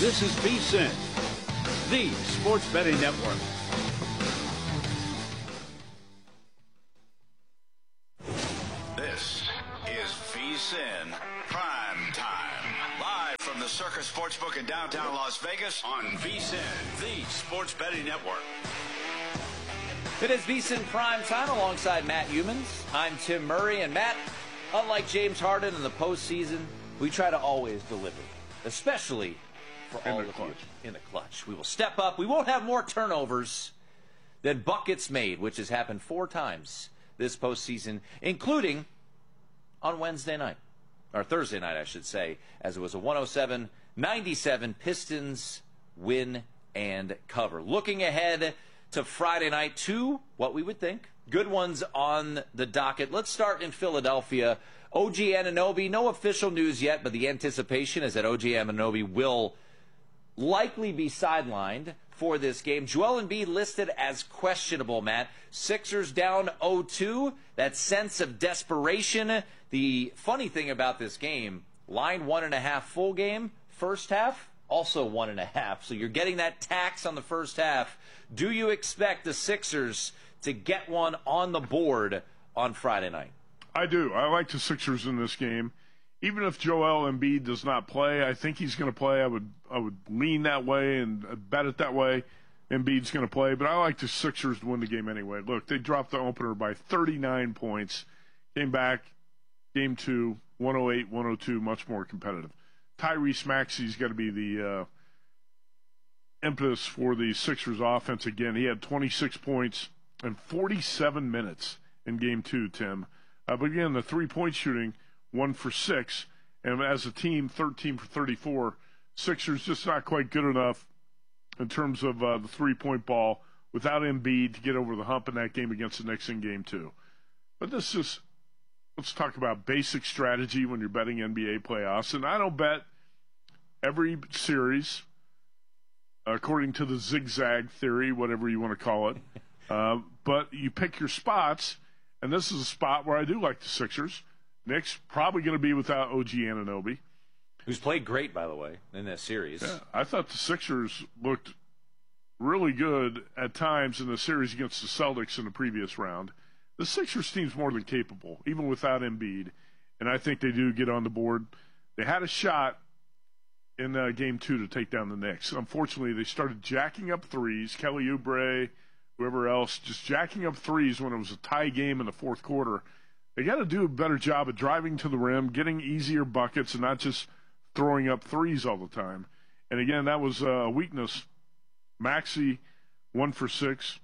This is VSiN, the Sports Betting Network. This is VSiN Prime Time. Live from the Circus Sportsbook in downtown Las Vegas On VSiN, the Sports Betting Network. It is VSiN Prime Time alongside Matt Humans. I'm Tim Murray, and Matt, unlike James Harden in the postseason, we try to always deliver, especially for all of you in the clutch. We will step up. We won't have more turnovers than buckets made, which has happened 4 times this postseason, including on Wednesday night, or Thursday night, I should say, as it was a 107-97 Pistons win and cover. Looking ahead to Friday night, 2, what we would think, good ones on the docket. Let's start in Philadelphia. OG Anunoby, no official news yet, but the anticipation is that OG Anunoby will likely be sidelined for this game. Joel Embiid listed as questionable, Matt. Sixers down 0-2. That sense of desperation. The funny thing about this game, line 1.5 full game. First half, also 1.5. So you're getting that tax on the first half. Do you expect the Sixers to get one on the board on Friday night? I do. I like the Sixers in this game. Even if Joel Embiid does not play, I think he's going to play. I would lean that way and bet it that way. Embiid's going to play, but I like the Sixers to win the game anyway. Look, they dropped the opener by 39 points. Came back, game 2, 108-102, much more competitive. Tyrese Maxey's got to be the impetus for the Sixers offense again. He had 26 points in 47 minutes in game 2, Tim. But again, the three-point shooting, 1 for 6, and as a team, 13 for 34. Sixers just not quite good enough in terms of the three-point ball without Embiid to get over the hump in that game against the Knicks in game 2. But this is, let's talk about basic strategy when you're betting NBA playoffs. And I don't bet every series according to the zigzag theory, whatever you want to call it. But you pick your spots, and this is a spot where I do like the Sixers. Knicks probably going to be without OG Anunoby, who's played great, by the way, in this series. Yeah, I thought the Sixers looked really good at times in the series against the Celtics in the previous round. The Sixers team's more than capable, even without Embiid, and I think they do get on the board. They had a shot in Game 2 to take down the Knicks. Unfortunately, they started jacking up threes. Kelly Oubre, whoever else, just jacking up threes when it was a tie game in the fourth quarter. They got to do a better job of driving to the rim, getting easier buckets, and not just throwing up threes all the time. And again, that was a weakness. Maxey, 1 for 6.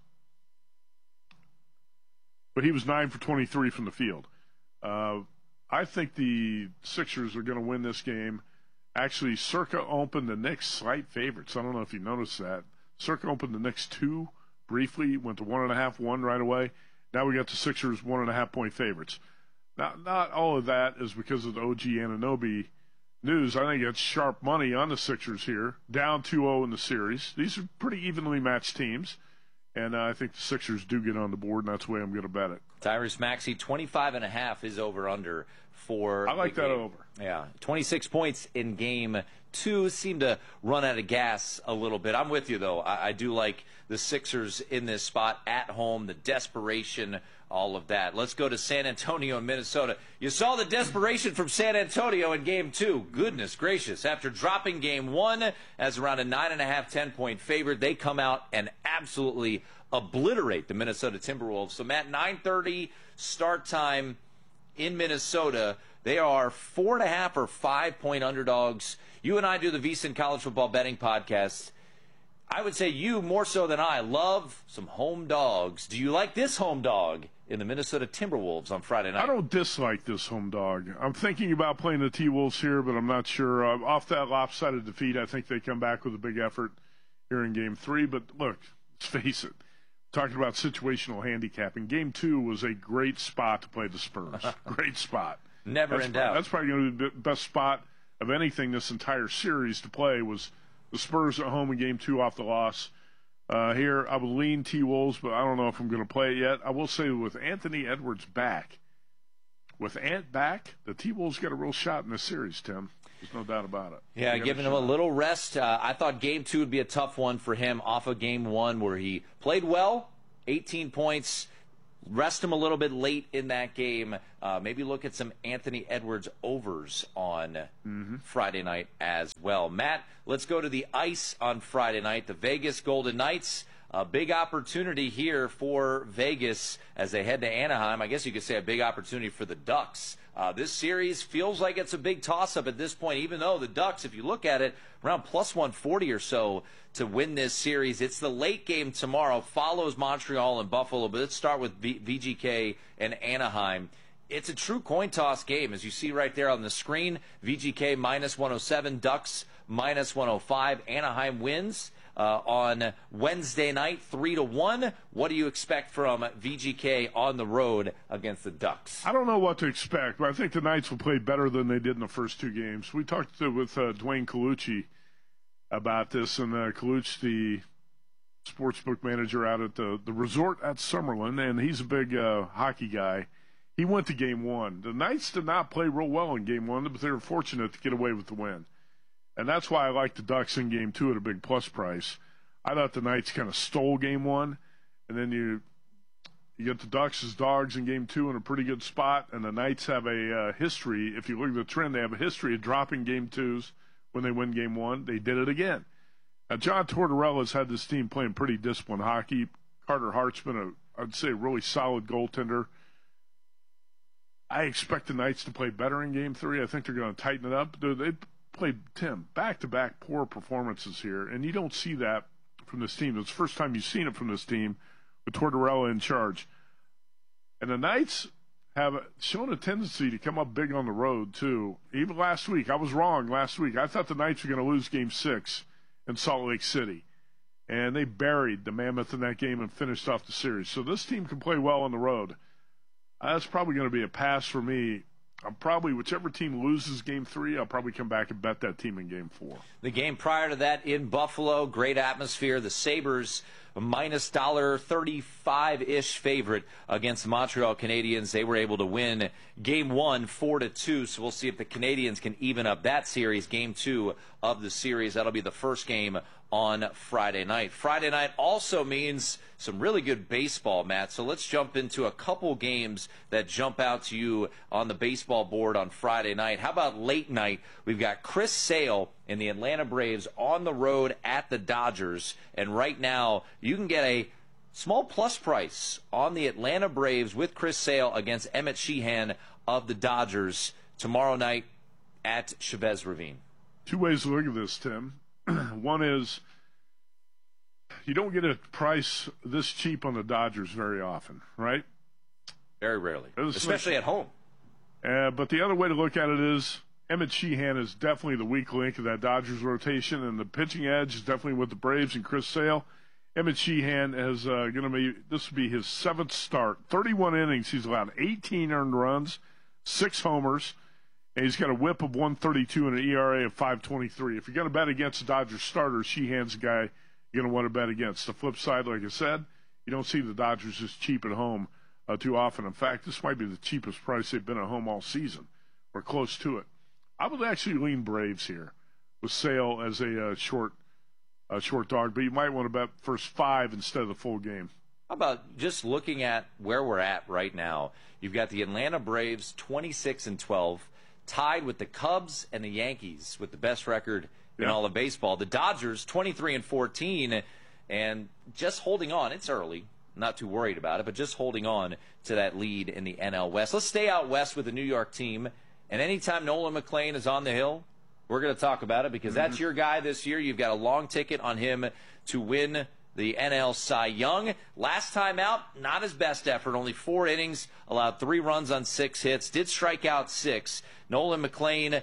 But he was 9 for 23 from the field. I think the Sixers are going to win this game. Actually, Circa opened the Knicks slight favorites. I don't know if you noticed that. Circa opened the Knicks 2 briefly, went to 1.5, 1 right away. Now we got the Sixers 1.5 point favorites. Now, not all of that is because of the OG Anunoby news. I think it's sharp money on the Sixers here. Down 2-0 in the series. These are pretty evenly matched teams. And I think the Sixers do get on the board, and that's the way I'm going to bet it. Tyrese Maxey, 25.5 is over-under for I like that game. over. Yeah, 26 points in game 2. Seem to run out of gas a little bit. I'm with you, though. I do like the Sixers in this spot at home, the desperation, all of that. Let's go to San Antonio and Minnesota. You saw the desperation from San Antonio in game 2. Goodness gracious. After dropping game 1 as around a 9.5, 10-point favorite, they come out and absolutely obliterate the Minnesota Timberwolves. So, Matt, 9:30 start time in Minnesota. They are 4.5 or 5-point underdogs. You and I do the VSiN College Football Betting Podcast. I would say you, more so than I, love some home dogs. Do you like this home dog in the Minnesota Timberwolves on Friday night? I don't dislike this home dog. I'm thinking about playing the T-Wolves here, but I'm not sure. Off that lopsided defeat, I think they come back with a big effort here in Game 3. But look, let's face it. Talking about situational handicapping, Game 2 was a great spot to play the Spurs. Great spot. Never in doubt. That's probably going to be the best spot of anything this entire series to play was the Spurs at home in Game 2 off the loss. Here, I would lean T-Wolves, but I don't know if I'm going to play it yet. I will say with Anthony Edwards back, with Ant back, the T-Wolves got a real shot in this series, Tim. There's no doubt about it. Yeah, giving him a little rest. I thought Game 2 would be a tough one for him off of Game 1 where he played well, 18 points. Rest him a little bit late in that game. Maybe look at some Anthony Edwards overs on Friday night as well. Matt, let's go to the ice on Friday night. The Vegas Golden Knights, a big opportunity here for Vegas as they head to Anaheim. I guess you could say a big opportunity for the Ducks. This series feels like it's a big toss-up at this point, even though the Ducks, if you look at it, around plus 140 or so to win this series. It's the late game tomorrow, follows Montreal and Buffalo, but let's start with VGK and Anaheim. It's a true coin toss game, as you see right there on the screen. VGK minus 107, Ducks minus 105. Anaheim wins on Wednesday night, 3-1. What do you expect from VGK on the road against the Ducks? I don't know what to expect, but I think the Knights will play better than they did in the first two games. We talked with Dwayne Colucci about this, and Colucci, the sportsbook manager out at the resort at Summerlin, and he's a big hockey guy. He went to Game 1. The Knights did not play real well in Game 1, but they were fortunate to get away with the win. And that's why I like the Ducks in Game 2 at a big plus price. I thought the Knights kind of stole Game 1, and then you get the Ducks as dogs in Game 2 in a pretty good spot, and the Knights have a history. If you look at the trend, they have a history of dropping Game 2s when they win Game 1. They did it again. Now, John Tortorella's had this team playing pretty disciplined hockey. Carter Hart's been I'd say, a really solid goaltender. I expect the Knights to play better in Game 3. I think they're going to tighten it up. They played, Tim, back-to-back poor performances here, and you don't see that from this team. It's the first time you've seen it from this team with Tortorella in charge. And the Knights have shown a tendency to come up big on the road, too. Even last week, I was wrong last week. I thought the Knights were going to lose Game 6 in Salt Lake City, and they buried the Mammoth in that game and finished off the series. So this team can play well on the road. That's probably going to be a pass for me. I'm probably, whichever team loses Game 3, I'll probably come back and bet that team in Game 4. The game prior to that in Buffalo, great atmosphere. The Sabres, minus $35-ish favorite against the Montreal Canadiens. They were able to win Game 1 4-2, so we'll see if the Canadiens can even up that series. Game 2 of the series, that'll be the first game on Friday night. Friday night also means some really good baseball, Matt. So let's jump into a couple games that jump out to you on the baseball board on Friday night. How about late night? We've got Chris Sale and the Atlanta Braves on the road at the Dodgers. And right now, you can get a small plus price on the Atlanta Braves with Chris Sale against Emmett Sheehan of the Dodgers tomorrow night at Chavez Ravine. Two ways to look at this, Tim. One is you don't get a price this cheap on the Dodgers very often, right? Very rarely, especially at home. But the other way to look at it is Emmett Sheehan is definitely the weak link of that Dodgers rotation, and the pitching edge is definitely with the Braves and Chris Sale. Emmett Sheehan is going to be, this will be his 7th start. 31 innings, he's allowed 18 earned runs, 6 homers, and he's got a whip of 132 and an ERA of 5.23. If you're going to bet against the Dodgers starter, Sheehan's the guy you're going to want to bet against. The flip side, like I said, you don't see the Dodgers as cheap at home too often. In fact, this might be the cheapest price they've been at home all season, or close to it. I would actually lean Braves here with Sale as a short dog, but you might want to bet first 5 instead of the full game. How about just looking at where we're at right now? You've got the Atlanta Braves 26-12. Tied with the Cubs and the Yankees with the best record in all of baseball. The Dodgers, 23-14, and just holding on. It's early, not too worried about it, but just holding on to that lead in the NL West. Let's stay out west with the New York team, and anytime Nolan McLean is on the hill, we're going to talk about it because that's your guy this year. You've got a long ticket on him to win the NL Cy Young. Last time out, not his best effort. Only 4 innings, allowed 3 runs on 6 hits, did strike out 6. Nolan McLean,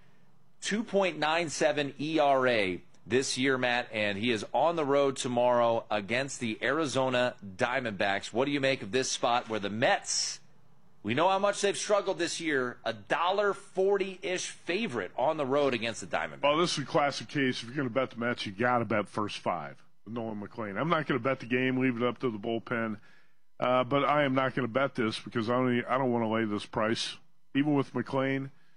2.97 ERA this year, Matt, and he is on the road tomorrow against the Arizona Diamondbacks. What do you make of this spot where the Mets, we know how much they've struggled this year, $1.40-ish favorite on the road against the Diamondbacks? Well, this is a classic case. If you're going to bet the Mets, you got to bet first 5 with Nolan McLean. I'm not going to bet the game, leave it up to the bullpen, but I am not going to bet this because I don't want to lay this price. Even with McLean,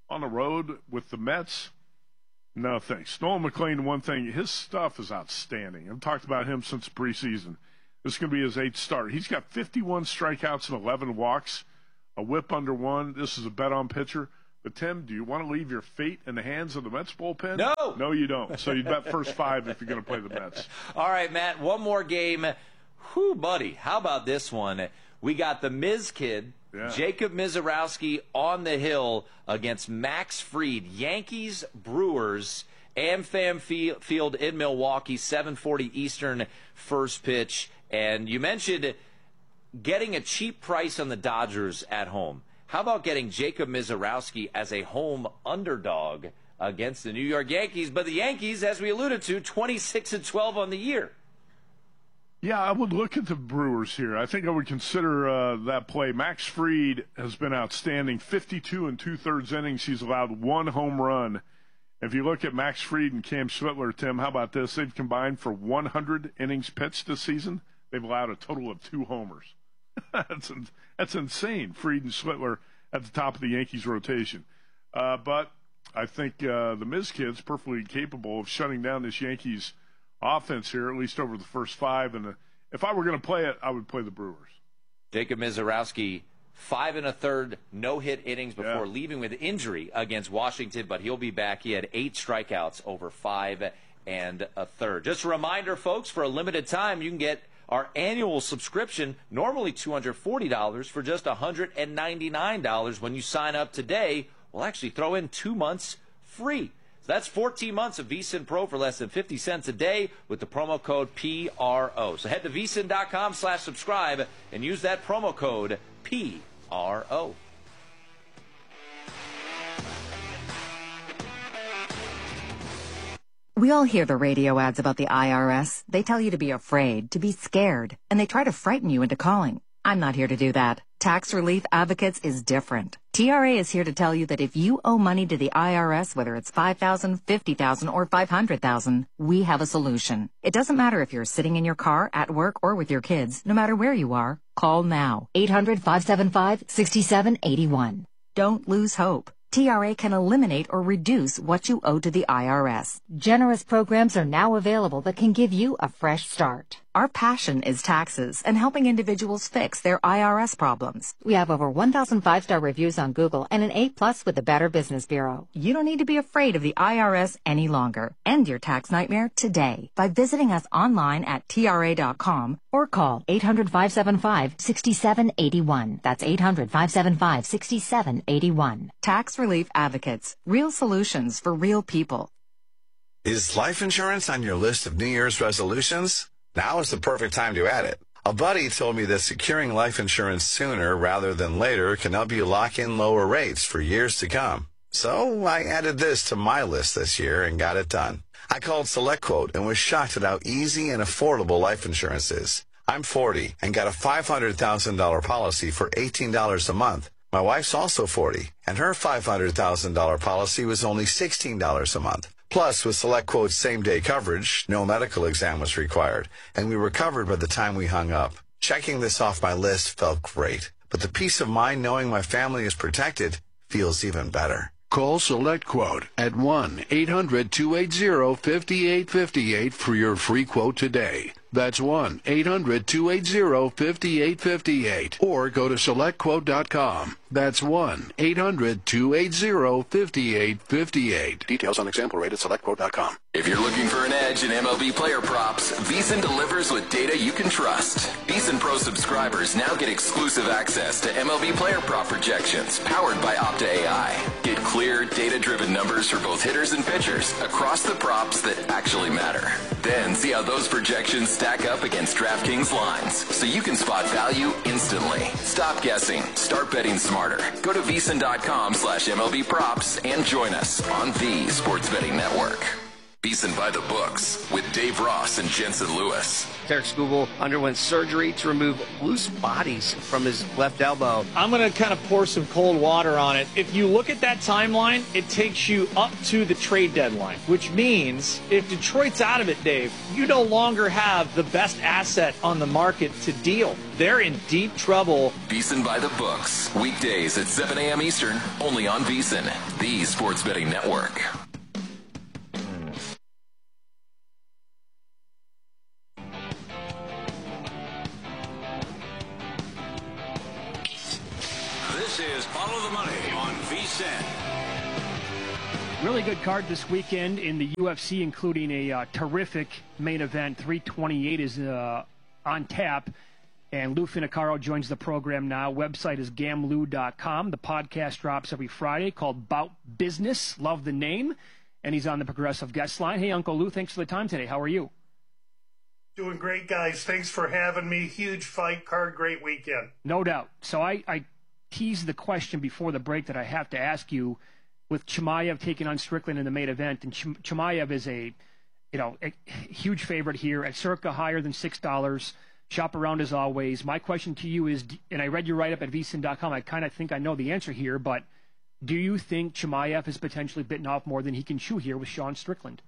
on the road with the Mets, no thanks. Nolan McLean, one thing, his stuff is outstanding. I've talked about him since preseason. This is going to be his 8th start. He's got 51 strikeouts and 11 walks, a whip under 1. This is a bet-on pitcher. But, Tim, do you want to leave your fate in the hands of the Mets bullpen? No. No, you don't. So you bet first 5 if you're going to play the Mets. All right, Matt, one more game. Whew, buddy, how about this one? We got the Miz kid, Jacob Misiorowski, on the hill against Max Fried. Yankees, Brewers, AmFam Field in Milwaukee, 7:40 Eastern, first pitch. And you mentioned getting a cheap price on the Dodgers at home. How about getting Jacob Misiorowski as a home underdog against the New York Yankees? But the Yankees, as we alluded to, 26-12 on the year. Yeah, I would look at the Brewers here. I think I would consider that play. Max Fried has been outstanding. 52 and 2/3 innings. He's allowed 1 home run. If you look at Max Fried and Cam Schwittler, Tim, how about this? They've combined for 100 innings pitched this season. They've allowed a total of 2 homers. That's insane. Fried and Schwittler at the top of the Yankees rotation. But I think the Miz kid's perfectly capable of shutting down this Yankees offense here, at least over the first 5. And if I were going to play it, I would play the Brewers. Jacob Misiorowski, 5 1/3 no-hit innings before leaving with injury against Washington, but he'll be back. He had 8 strikeouts over 5 1/3. Just a reminder, folks, for a limited time, you can get our annual subscription, normally $240, for just $199 when you sign up today. We'll actually throw in 2 months free. So that's 14 months of VSiN Pro for less than 50 cents a day with the promo code PRO. So head to vsin.com/subscribe and use that promo code PRO. We all hear the radio ads about the IRS. They tell you to be afraid, to be scared, and they try to frighten you into calling. I'm not here to do that. Tax Relief Advocates is different. TRA is here to tell you that if you owe money to the IRS, whether it's $5,000, $50,000, or $500,000, we have a solution. It doesn't matter if you're sitting in your car, at work, or with your kids. No matter where you are, call now. 800-575-6781. Don't lose hope. TRA can eliminate or reduce what you owe to the IRS. Generous programs are now available that can give you a fresh start. Our passion is taxes and helping individuals fix their IRS problems. We have over 1,000 5-star reviews on Google and an A+ with the Better Business Bureau. You don't need to be afraid of the IRS any longer. End your tax nightmare today by visiting us online at TRA.com or call 800-575-6781. That's 800-575-6781. Tax Relief Advocates. Real solutions for real people. Is life insurance on your list of New Year's resolutions? Now is the perfect time to add it. A buddy told me that securing life insurance sooner rather than later can help you lock in lower rates for years to come. So I added this to my list this year and got it done. I called SelectQuote and was shocked at how easy and affordable life insurance is. I'm 40 and got a $500,000 policy for $18 a month. My wife's also 40, and her $500,000 policy was only $16 a month. Plus, with SelectQuote's same-day coverage, no medical exam was required, and we were covered by the time we hung up. Checking this off my list felt great, but the peace of mind knowing my family is protected feels even better. Call SelectQuote at 1-800-280-5858 for your free quote today. That's 1-800-280-5858. Or go to SelectQuote.com. That's 1-800-280-5858. Details on example rate at SelectQuote.com. If you're looking for an edge in MLB player props, VSiN delivers with data you can trust. VSiN Pro subscribers now get exclusive access to MLB player prop projections powered by Opta AI. Get clear, data-driven numbers for both hitters and pitchers across the props that actually matter. Then see how those projections stack up against DraftKings lines so you can spot value instantly. Stop guessing. Start betting smarter. Go to vsin.com/MLB props and join us on the Sports Betting Network. VSiN by the Books with Dave Ross and Jensen Lewis. Derek Skubal underwent surgery to remove loose bodies from his left elbow. I'm going to kind of pour some cold water on it. If you look at that timeline, it takes you up to the trade deadline, which means if Detroit's out of it, Dave, you no longer have the best asset on the market to deal. They're in deep trouble. VSiN by the Books, weekdays at 7 a.m. Eastern, only on VSiN, the sports betting network. This is Follow the Money on VSiN. Really good card this weekend in the UFC, including a terrific main event. 328 is on tap, and Lou Finicaro joins the program now. Website is gamlou.com. The podcast drops every Friday called Bout Business. Love the name. And he's on the Progressive guest line. Hey, Uncle Lou, thanks for the time today. How are you? Doing great, guys. Thanks for having me. Huge fight card, great weekend. No doubt. So I teased the question before the break that I have to ask you, with Chimaev taking on Strickland in the main event, and Chimaev is a huge favorite here at circa higher than $6. Shop around as always. My question to you is, and I read your write-up at vsin.com, I kind of think I know the answer here, but do you think Chimaev has potentially bitten off more than he can chew here with Sean Strickland?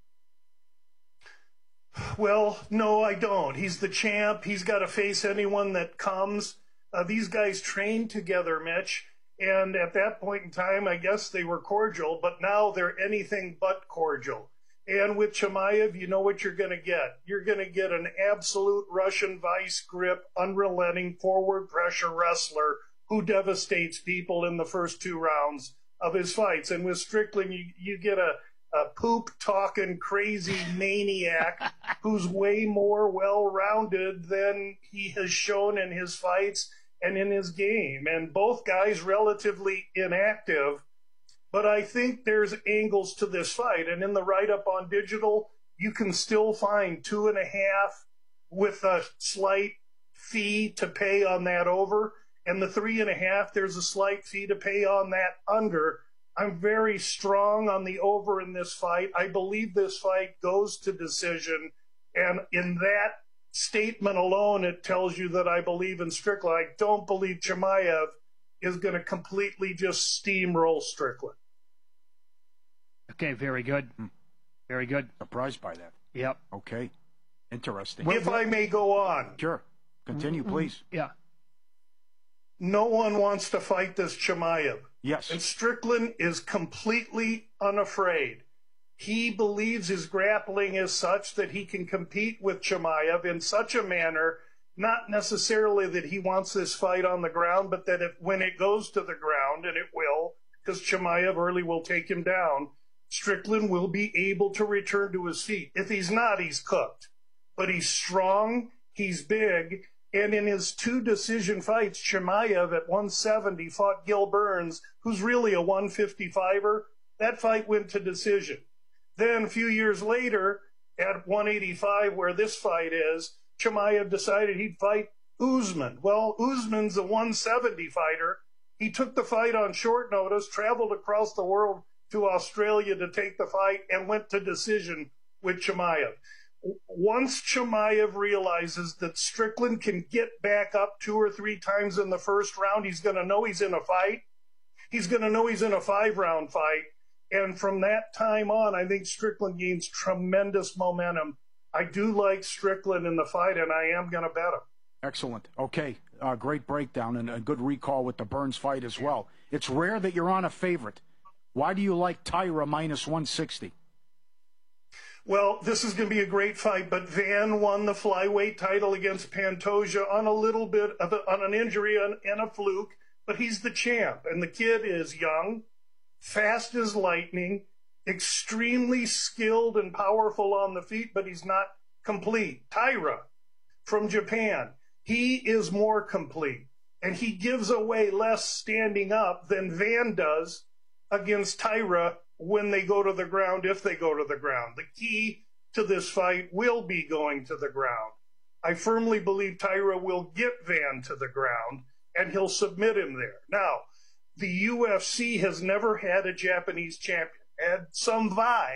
Well, no, I don't. He's the champ. He's got to face anyone that comes. These guys trained together, Mitch, and at that point in time, I guess they were cordial, but now they're anything but cordial. And with Chimaev, you know what you're going to get. You're going to get an absolute Russian vice grip, unrelenting forward pressure wrestler who devastates people in the first 2 rounds of his fights. And with Strickland, you get a poop-talking, crazy maniac who's way more well-rounded than he has shown in his fights and in his game. And both guys relatively inactive. But I think there's angles to this fight. And in the write-up on digital, you can still find 2.5 with a slight fee to pay on that over. And the 3.5, there's a slight fee to pay on that under. I'm very strong on the over in this fight. I believe this fight goes to decision. And in that statement alone, it tells you that I believe in Strickland. I don't believe Chimaev is going to completely just steamroll Strickland. Okay, very good. Very good. Surprised by that. Yep. Okay. Interesting. If I may go on. Sure. Continue, please. Yeah. No one wants to fight this Chimaev. Yes. And Strickland is completely unafraid. He believes his grappling is such that he can compete with Chimaev in such a manner, not necessarily that he wants this fight on the ground, but that when it goes to the ground, and it will, because Chimaev early will take him down, Strickland will be able to return to his feet. If he's not, he's cooked. But he's strong, he's big, and in his 2 decision fights, Chimaev at 170 fought Gil Burns, who's really a 155er. That fight went to decision. Then a few years later, at 185, where this fight is, Chimaev decided he'd fight Usman. Well, Usman's a 170 fighter. He took the fight on short notice, traveled across the world to Australia to take the fight, and went to decision with Chimaev. Once Chimaev realizes that Strickland can get back up 2 or 3 times in the first round, he's going to know he's in a fight. He's going to know he's in a 5-round fight. And from that time on, I think Strickland gains tremendous momentum. I do like Strickland in the fight, and I am going to bet him. Excellent. Okay. Great breakdown and a good recall with the Burns fight as well. It's rare that you're on a favorite. Why do you like Tyra minus 160? Well, this is going to be a great fight, but Van won the flyweight title against Pantoja on a little bit of on an injury and a fluke, but he's the champ, and the kid is young, fast as lightning, extremely skilled and powerful on the feet, but he's not complete. Tyra from Japan, he is more complete, and he gives away less standing up than Van does against Tyra when they go to the ground, if they go to the ground. The key to this fight will be going to the ground. I firmly believe Tyra will get Van to the ground, and he'll submit him there. Now, the UFC has never had a Japanese champion. Had Sung Vai,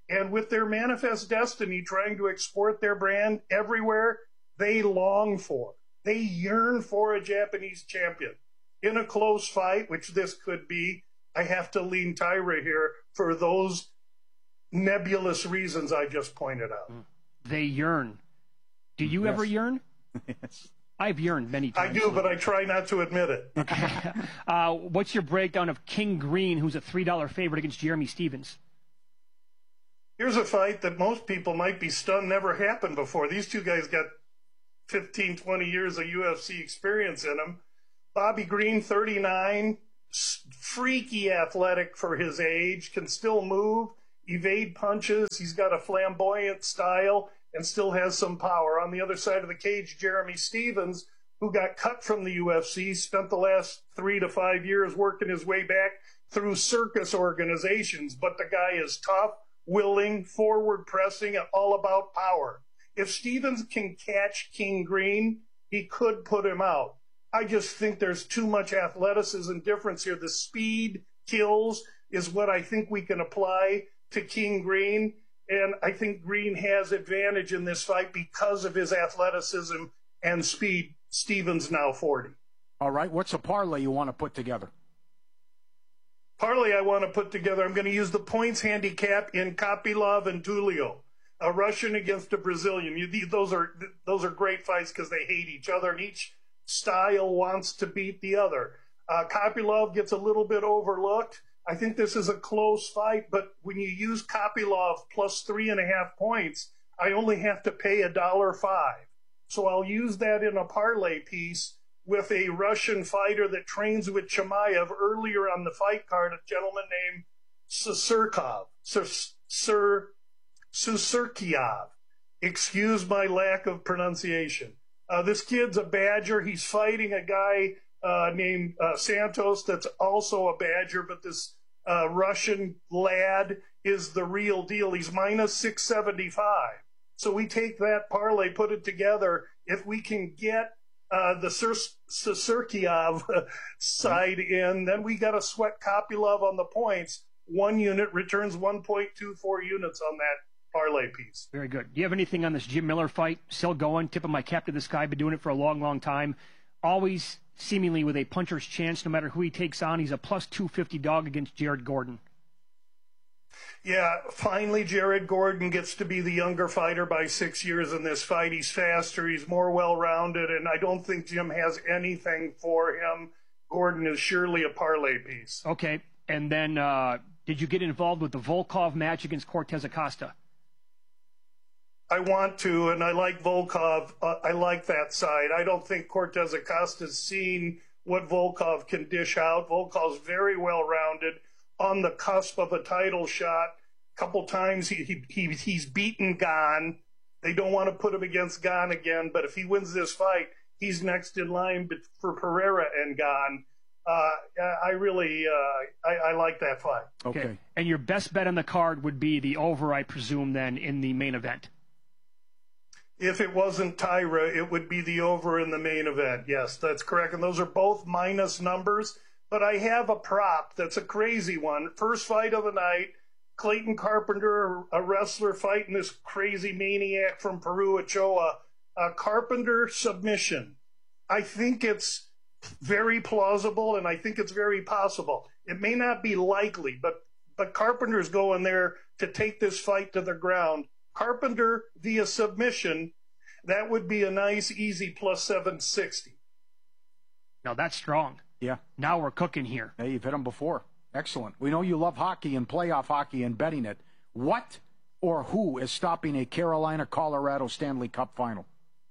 And with their manifest destiny trying to export their brand everywhere, they long for, they yearn for a Japanese champion. In a close fight, which this could be, I have to lean Taira here for those nebulous reasons I just pointed out. They yearn. Do you ever yearn? Yes. I've yearned many times. I do, but I try not to admit it. What's your breakdown of King Green, who's a $3 favorite against Jeremy Stevens? Here's a fight that most people might be stunned never happened before. These two guys got 15, 20 years of UFC experience in them. Bobby Green, 39, freaky athletic for his age, can still move, evade punches. He's got a flamboyant style and still has some power. On the other side of the cage, Jeremy Stevens, who got cut from the UFC, spent the last 3 to 5 years working his way back through circus organizations. But the guy is tough, willing, forward pressing, and all about power. If Stevens can catch King Green, he could put him out. I just think there's too much athleticism difference here. The speed kills is what I think we can apply to King Green. And I think Green has advantage in this fight because of his athleticism and speed. Stevens now 40. All right. What's a parlay you want to put together? Parlay I want to put together, I'm going to use the points handicap in Kopylov and Tulio. A Russian against a Brazilian. Those are great fights because they hate each other, and each style wants to beat the other. Kopylov gets a little bit overlooked. I think this is a close fight, but when you use Kopylov plus 3.5 points, I only have to pay $1.05. So I'll use that in a parlay piece with a Russian fighter that trains with Chimaev earlier on the fight card, a gentleman named Susurkiev. Excuse my lack of pronunciation. This kid's a Badger. He's fighting a guy named Santos that's also a Badger, but this Russian lad is the real deal. He's minus 675. So we take that parlay, put it together. If we can get the Susurkiev side in, then we got to sweat Kopylov on the points. 1 unit returns 1.24 units on that parlay piece. Very good. Do you have anything on this Jim Miller fight? Still going? Tipping my cap to this guy. Been doing it for a long, long time. Always seemingly with a puncher's chance no matter who he takes on. He's a plus 250 dog against Jared Gordon. Yeah, finally Jared Gordon gets to be the younger fighter by 6 years in this fight. He's faster, he's more well-rounded, and I don't think Jim has anything for him. Gordon is surely a parlay piece. Okay, and then did you get involved with the Volkov match against Cortez Acosta? I want to, and I like Volkov. I like that side. I don't think Cortez Acosta's seen what Volkov can dish out. Volkov's very well-rounded, on the cusp of a title shot. A couple times he's beaten Gane. They don't want to put him against Gane again, but if he wins this fight, he's next in line for Pereira and Gane. I really like that fight. Okay. And your best bet on the card would be the over, I presume, then, in the main event. If it wasn't Taira, it would be the over in the main event. Yes, that's correct. And those are both minus numbers. But I have a prop that's a crazy one. First fight of the night, Clayton Carpenter, a wrestler fighting this crazy maniac from Peru, Ochoa. Carpenter submission. I think it's very plausible, and I think it's very possible. It may not be likely, but Carpenter's going there to take this fight to the ground. Carpenter via submission, that would be a nice, easy plus 760. Now that's strong. Yeah. Now we're cooking here. Hey, you've hit them before. Excellent. We know you love hockey and playoff hockey and betting it. What or who is stopping a Carolina-Colorado Stanley Cup final?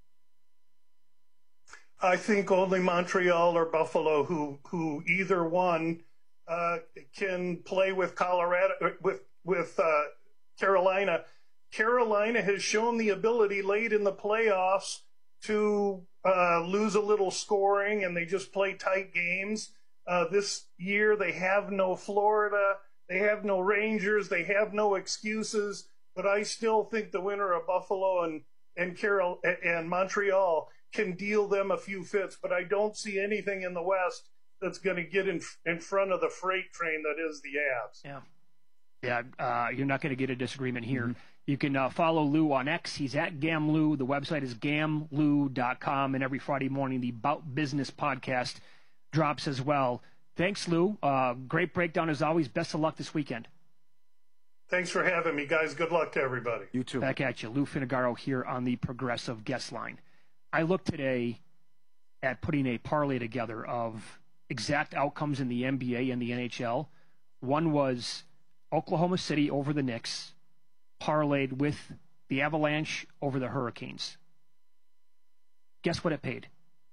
I think only Montreal or Buffalo, who either one can play with Colorado with Carolina. Carolina has shown the ability late in the playoffs to lose a little scoring, and they just play tight games. This year they have no Florida, they have no Rangers, they have no excuses, but I still think the winner of Buffalo and Montreal can deal them a few fits, but I don't see anything in the West that's going to get in front of the freight train that is the Avs. Yeah. Yeah, you're not going to get a disagreement here. You can follow Lou on X. He's at GamLou. The website is gamlou.com. And every Friday morning, the About Business podcast drops as well. Thanks, Lou. Great breakdown as always. Best of luck this weekend. Thanks for having me, guys. Good luck to everybody. You too. Back at you. Lou Finagaro here on the Progressive Guest Line. I looked today at putting a parlay together of exact outcomes in the NBA and the NHL. One was Oklahoma City over the Knicks, parlayed with the Avalanche over the Hurricanes. Guess what it paid?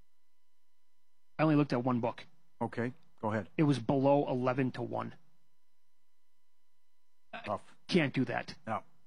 I only looked at one book. Okay, go ahead. It was below 11 to 1. Tough. Can't do that. No.